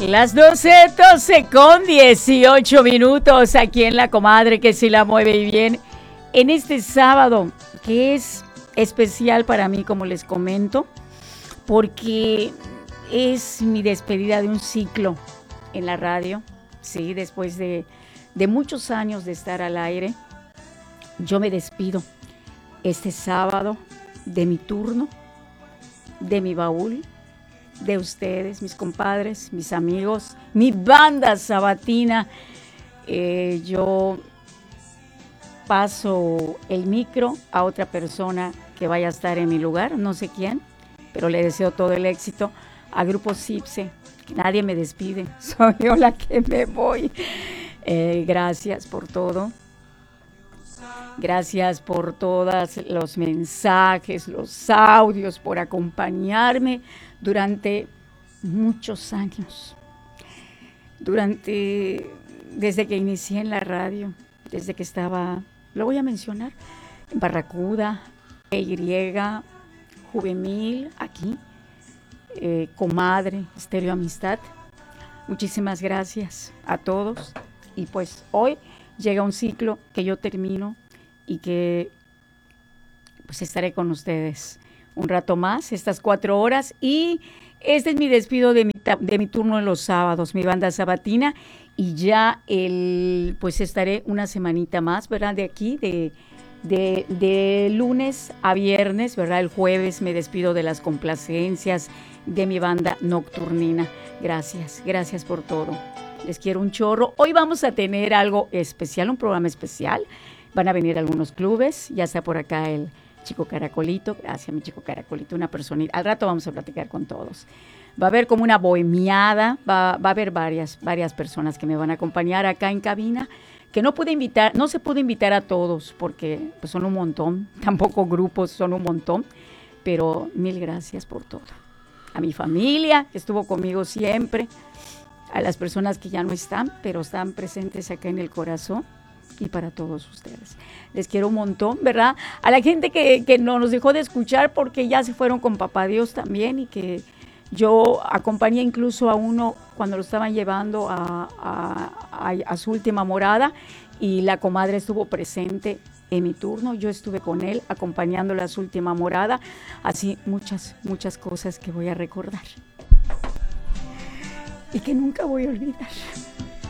Las 12 con 18 minutos aquí en La Comadre, que sí la mueve bien. En este sábado, que es especial para mí, como les comento, porque es mi despedida de un ciclo en la radio. Sí, después de muchos años de estar al aire, yo me despido este sábado de mi turno, de mi baúl, de ustedes, mis compadres, mis amigos, mi banda sabatina. Yo paso el micro a otra persona que vaya a estar en mi lugar, no sé quién, pero le deseo todo el éxito a Grupo Cipse. Nadie me despide, soy yo la que me voy. Gracias por todo. Gracias por todos los mensajes, los audios, por acompañarme durante muchos años. Desde que inicié en la radio, desde que estaba, lo voy a mencionar, en Barracuda, EY, Juvenil, aquí, Comadre, Estéreo Amistad. Muchísimas gracias a todos. Y pues hoy llega un ciclo que yo termino y que pues estaré con ustedes un rato más, estas 4 horas, y este es mi despido de mi turno en los sábados, mi banda sabatina, y ya pues estaré una semanita más, ¿verdad? De aquí, de lunes a viernes, ¿verdad? El jueves me despido de las complacencias de mi banda nocturnina. Gracias por todo. Les quiero un chorro. Hoy vamos a tener algo especial, un programa especial. Van a venir algunos clubes, ya está por acá el Chico Caracolito, gracias mi Chico Caracolito, una personita. Al rato vamos a platicar con todos. Va a haber como una bohemiada, va a haber varias personas que me van a acompañar acá en cabina, que no se puede invitar a todos porque pues, son un montón, tampoco grupos, son un montón, pero mil gracias por todo. A mi familia, que estuvo conmigo siempre, a las personas que ya no están, pero están presentes acá en el corazón, y para todos ustedes. Les quiero un montón, ¿verdad? A la gente que no nos dejó de escuchar porque ya se fueron con Papá Dios también, y que yo acompañé incluso a uno cuando lo estaban llevando a su última morada, y la comadre estuvo presente en mi turno. Yo estuve con él acompañándole a su última morada. Así muchas cosas que voy a recordar y que nunca voy a olvidar.